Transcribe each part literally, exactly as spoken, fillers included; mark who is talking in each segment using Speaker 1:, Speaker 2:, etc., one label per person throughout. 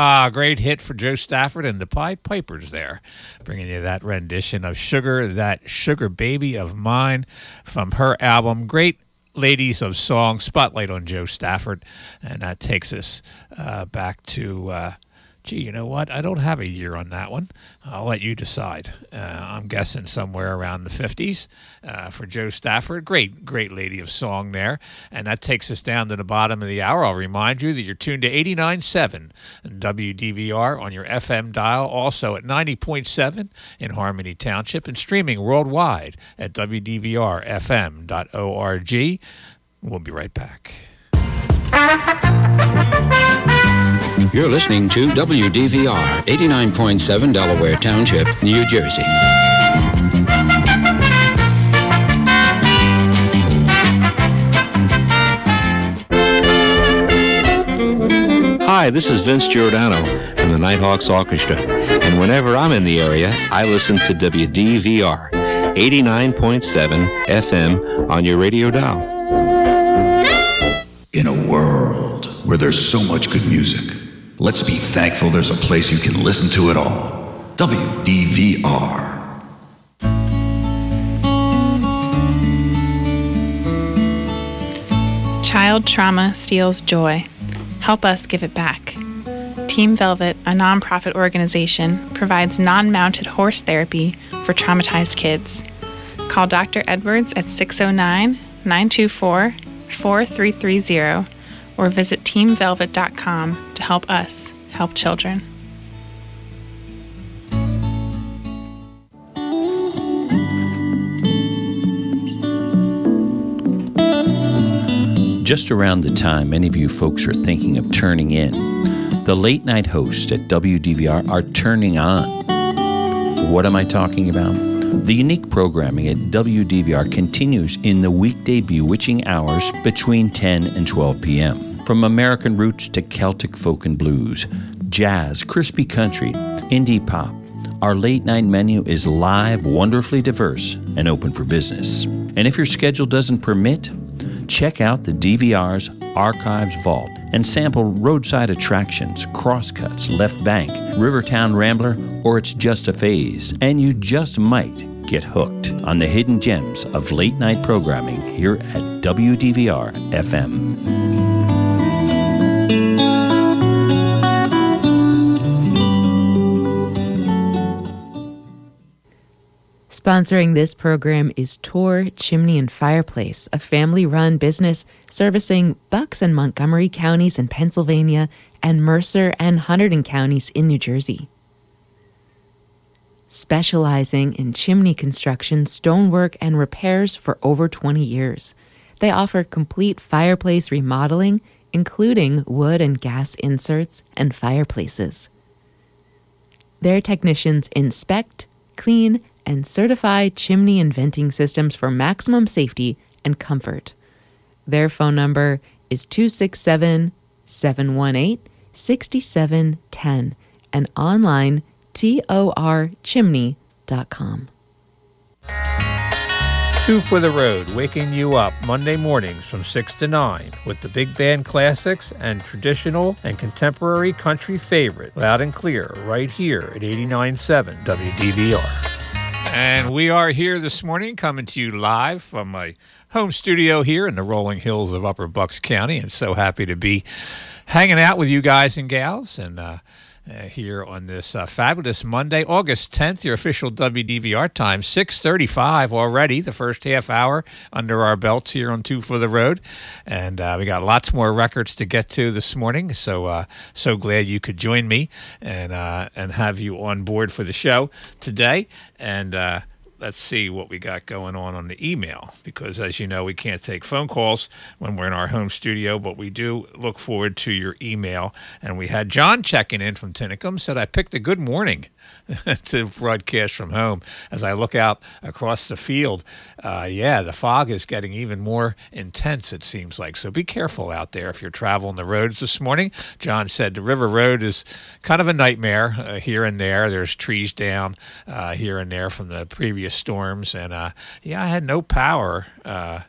Speaker 1: Ah, great hit for Joe Stafford and the Pied Pipers there, bringing you that rendition of Sugar, That Sugar Baby of Mine from her album. Great Ladies of Song, spotlight on Joe Stafford, and that takes us uh, back to... Uh, Gee, you know what? I don't have a year on that one. I'll let you decide. Uh, I'm guessing somewhere around the fifties uh, for Joe Stafford. Great, great Lady of Song there. And that takes us down to the bottom of the hour. I'll remind you that you're tuned to eighty-nine point seven W D V R on your F M dial, also at ninety point seven in Harmony Township, and streaming worldwide at W D V R F M dot org. We'll be right back.
Speaker 2: You're listening to W D V R, eighty-nine point seven Delaware Township, New Jersey.
Speaker 3: Hi, this is Vince Giordano from the Nighthawks Orchestra, and whenever I'm in the area, I listen to W D V R, eighty-nine point seven F M on your radio dial.
Speaker 4: In a world where there's so much good music, let's be thankful there's a place you can listen to it all. W D V R.
Speaker 5: Child trauma steals joy. Help us give it back. Team Velvet, a nonprofit organization, provides non-mounted horse therapy for traumatized kids. Call Doctor Edwards at six oh nine, nine two four, four three three zero or visit team velvet dot com to help us help children.
Speaker 6: Just around the time many of you folks are thinking of turning in, the late night hosts at W D V R are turning on. What am I talking about? The unique programming at W D V R continues in the weekday bewitching hours between ten and twelve p.m. From American roots to Celtic folk and blues, jazz, crispy country, indie pop, our late night menu is live, wonderfully diverse, and open for business. And if your schedule doesn't permit, check out the D V R's Archives Vault and sample roadside attractions, crosscuts, Left Bank, Rivertown Rambler, or It's Just a Phase, and you just might get hooked on the hidden gems of late night programming here at W D V R F M.
Speaker 7: Sponsoring this program is Tor Chimney and Fireplace, a family-run business servicing Bucks and Montgomery counties in Pennsylvania and Mercer and Hunterdon counties in New Jersey. Specializing in chimney construction, stonework, and repairs for over twenty years, they offer complete fireplace remodeling, including wood and gas inserts and fireplaces. Their technicians inspect, clean, and certify chimney and venting systems for maximum safety and comfort. Their phone number is two six seven, seven one eight, six seven one zero and online tor chimney dot com.
Speaker 1: Two for the Road, waking you up Monday mornings from six to nine with the big band classics and traditional and contemporary country favorite, loud and clear, right here at eighty-nine point seven W D V R. And we are here this morning coming to you live from my home studio here in the rolling hills of Upper Bucks County, and so happy to be hanging out with you guys and gals and uh, uh, here on this uh, fabulous Monday, August tenth, your official W D V R time, six thirty-five already, the first half hour under our belts here on Two for the Road. And uh, we got lots more records to get to this morning, so uh, so glad you could join me and, uh, and have you on board for the show today. And uh, let's see what we got going on on the email, because as you know, we can't take phone calls when we're in our home studio, but we do look forward to your email. And we had John checking in from Tinicum, said, I picked a good morning to broadcast from home. As I look out across the field, uh, yeah, the fog is getting even more intense, it seems like. So be careful out there if you're traveling the roads this morning. John said the River Road is kind of a nightmare uh, here and there. There's trees down uh, here and there from the previous storms. And, uh, yeah, I had no power uh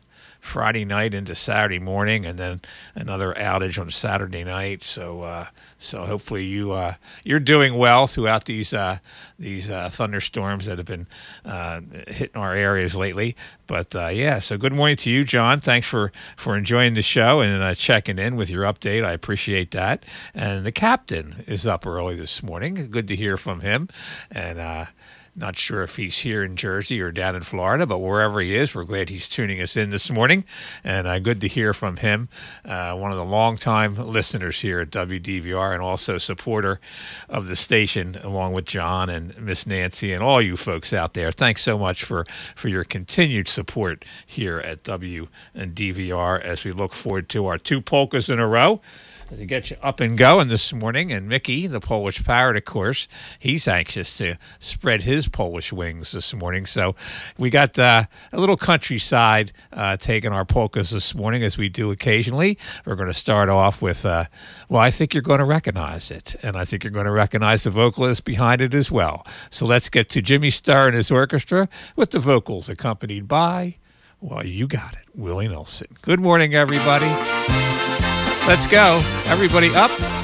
Speaker 1: Friday night into Saturday morning, and then another outage on Saturday night. So, uh, so hopefully you uh, you're doing well throughout these uh, these uh, thunderstorms that have been uh, hitting our areas lately. But uh, yeah, so good morning to you, John. Thanks for, for enjoying the show and uh, checking in with your update. I appreciate that. And the captain is up early this morning. Good to hear from him. And uh, not sure if he's here in Jersey or down in Florida, but wherever he is, we're glad he's tuning us in this morning. And uh, good to hear from him, uh, one of the longtime listeners here at W D V R and also supporter of the station, along with John and Miss Nancy and all you folks out there. Thanks so much for, for your continued support here at W D V R as we look forward to our two polkas in a row to get you up and going this morning. And Mickey, the Polish parrot, of course, he's anxious to spread his Polish wings this morning. So we got uh, a little countryside uh, taking our polkas this morning, as we do occasionally. We're going to start off with, uh, well, I think you're going to recognize it, and I think you're going to recognize the vocalist behind it as well. So let's get to Jimmy Starr and his orchestra with the vocals accompanied by, well, you got it, Willie Nelson. Good morning, everybody. Let's go. Everybody up.